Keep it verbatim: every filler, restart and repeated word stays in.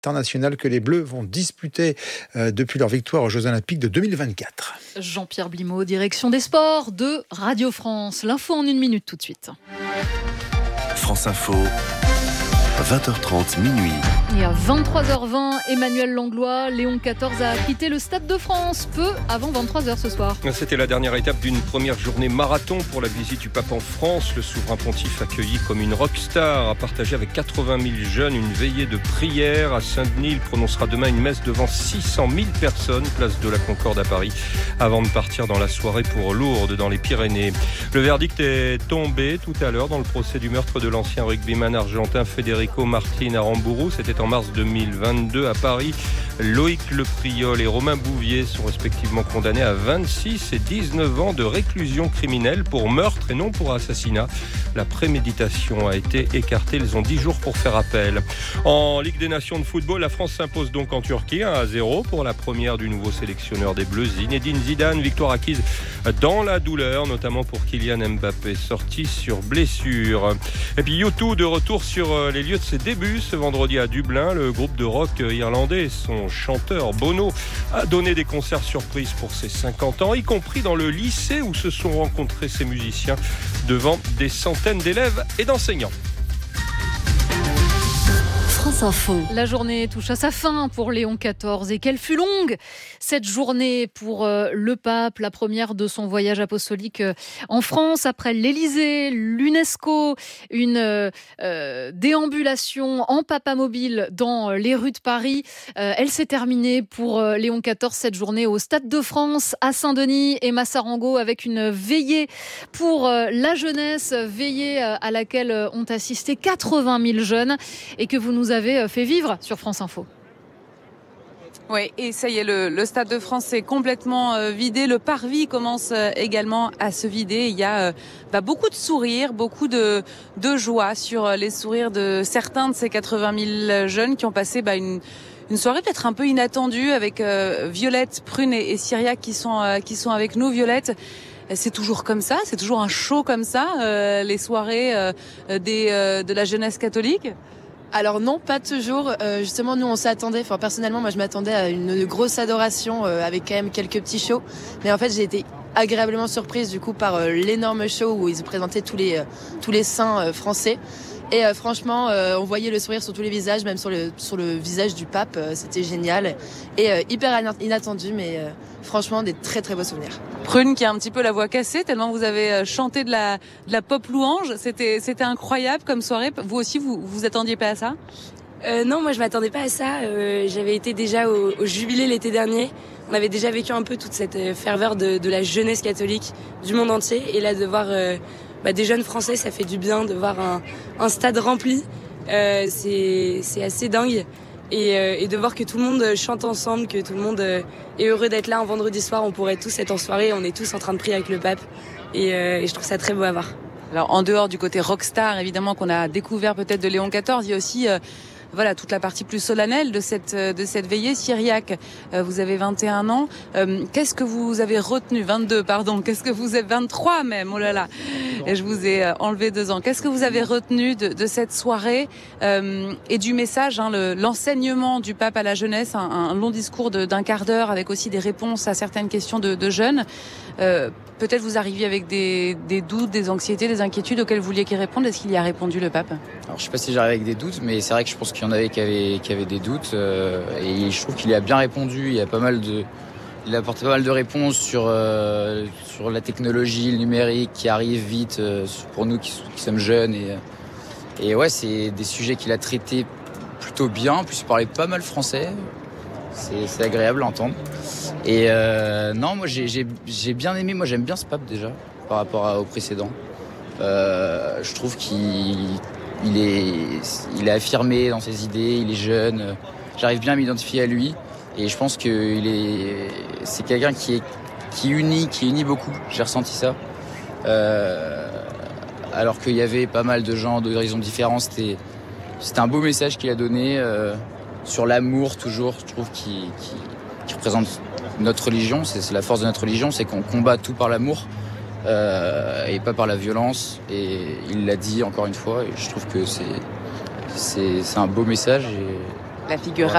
international que les Bleus vont disputer euh, depuis leur victoire aux Jeux Olympiques de deux mille vingt-quatre. Jean-Pierre Blimaud, direction des sports de Radio France. L'info en une minute tout de suite. France Info, vingt heures trente, minuit. Et à vingt-trois heures vingt, Emmanuel Langlois, Léon quatorze a quitté le Stade de France peu avant vingt-trois heures ce soir. C'était la dernière étape d'une première journée marathon pour la visite du pape en France. Le souverain pontife, accueilli comme une rockstar, a partagé avec quatre-vingt mille jeunes une veillée de prière. À Saint-Denis, il prononcera demain une messe devant six cent mille personnes, place de la Concorde à Paris, avant de partir dans la soirée pour Lourdes, dans les Pyrénées. Le verdict est tombé tout à l'heure dans le procès du meurtre de l'ancien rugbyman argentin Federico Martin Aramburu. C'était en mars deux mille vingt-deux à Paris. Loïc Lepriol et Romain Bouvier sont respectivement condamnés à vingt-six et dix-neuf ans de réclusion criminelle pour meurtre et non pour assassinat. La préméditation a été écartée. Ils ont dix jours pour faire appel. En Ligue des Nations de football, la France s'impose donc en Turquie un à zéro pour la première du nouveau sélectionneur des Bleus, Zinedine Zidane. Victoire acquise dans la douleur, notamment pour Kylian Mbappé, sorti sur blessure. Et puis U deux de retour sur les lieux de ses débuts ce vendredi à Dublin. Le groupe de rock irlandais, son chanteur Bono, a donné des concerts surprises pour ses cinquante ans, y compris dans le lycée où se sont rencontrés ces musiciens devant des centaines d'élèves et d'enseignants. France Info. La journée touche à sa fin pour Léon quatorze et qu'elle fut longue cette journée pour euh, le pape, la première de son voyage apostolique euh, en France après l'Élysée, l'UNESCO, une euh, euh, déambulation en papamobile dans les rues de Paris. Euh, elle s'est terminée pour euh, Léon quatorze cette journée au Stade de France à Saint-Denis et Massarango avec une veillée pour euh, la jeunesse, veillée euh, à laquelle euh, ont assisté quatre-vingt mille jeunes et que vous nous avez fait vivre sur France Info. Oui, et ça y est, le, le Stade de France est complètement euh, vidé. Le parvis commence euh, également à se vider. Il y a euh, bah, beaucoup de sourires, beaucoup de, de joie sur euh, les sourires de certains de ces quatre-vingt mille jeunes qui ont passé bah, une, une soirée peut-être un peu inattendue avec euh, Violette, Prune et, et Cyriaque qui sont, euh, qui sont avec nous. Violette, c'est toujours comme ça, c'est toujours un show comme ça, euh, les soirées euh, des, euh, de la jeunesse catholique. Alors non, pas toujours. Euh, justement, nous on s'attendait, enfin personnellement, moi je m'attendais à une grosse adoration euh, avec quand même quelques petits shows. Mais en fait, j'ai été agréablement surprise du coup par euh, l'énorme show où ils présentaient tous les euh, tous les saints euh, français. Et euh, franchement, euh, on voyait le sourire sur tous les visages, même sur le sur le visage du pape. Euh, c'était génial et euh, hyper inattendu, mais euh, franchement des très très beaux souvenirs. Prune qui a un petit peu la voix cassée tellement vous avez chanté de la de la pop louange. C'était c'était incroyable comme soirée. Vous aussi, vous vous attendiez pas à ça? Euh, non, moi je m'attendais pas à ça. Euh, j'avais été déjà au, au Jubilé l'été dernier. On avait déjà vécu un peu toute cette ferveur de, de la jeunesse catholique du monde entier. Et là, de voir euh, bah, des jeunes Français, ça fait du bien. De voir un, un stade rempli, euh, c'est, c'est assez dingue. Et, euh, et de voir que tout le monde chante ensemble, que tout le monde euh, est heureux d'être là un vendredi soir. On pourrait tous être en soirée, on est tous en train de prier avec le pape. Et, euh, et je trouve ça très beau à voir. Alors en dehors du côté rockstar, évidemment, qu'on a découvert peut-être de Léon quatorze, il y a aussi... Euh, Voilà, toute la partie plus solennelle de cette de cette veillée. Cyriaque, euh, vous avez vingt et un ans. Euh, qu'est-ce que vous avez retenu vingt-deux, pardon. Qu'est-ce que vous avez vingt-trois même. Oh là là. Et je vous ai enlevé deux ans. Qu'est-ce que vous avez retenu de, de cette soirée euh, et du message, hein, le, l'enseignement du pape à la jeunesse, un, un long discours de, d'un quart d'heure avec aussi des réponses à certaines questions de, de jeunes. Euh, peut-être vous arriviez avec des, des doutes, des anxiétés, des inquiétudes auxquelles vous vouliez qu'il réponde. Est-ce qu'il y a répondu, le pape? Alors, je sais pas si j'arrive avec des doutes, mais c'est vrai que je pense qu'il y en avait qui avaient, qui avaient des doutes. Euh, et je trouve qu'il y a bien répondu. Il y a pas mal de, il a apporté pas mal de réponses sur, euh, sur la technologie, le numérique qui arrive vite euh, pour nous qui, qui sommes jeunes. Et, et ouais, c'est des sujets qu'il a traités plutôt bien. En plus, il parlait pas mal français. C'est, c'est agréable à entendre. Et euh, non, moi j'ai, j'ai, j'ai bien aimé, moi j'aime bien ce pape déjà, par rapport à, au précédent. Euh, je trouve qu'il il est, il est affirmé dans ses idées, il est jeune. J'arrive bien à m'identifier à lui. Et je pense que il est, c'est quelqu'un qui, est, qui unit, qui unit beaucoup. J'ai ressenti ça. Euh, alors qu'il y avait pas mal de gens d'horizons différents, c'était, c'était un beau message qu'il a donné euh, sur l'amour toujours. Je trouve qu'il, qu'il, qu'il représente notre religion. C'est, c'est la force de notre religion, c'est qu'on combat tout par l'amour euh, et pas par la violence. Et il l'a dit encore une fois. Et je trouve que c'est, c'est, c'est un beau message. Et, la figure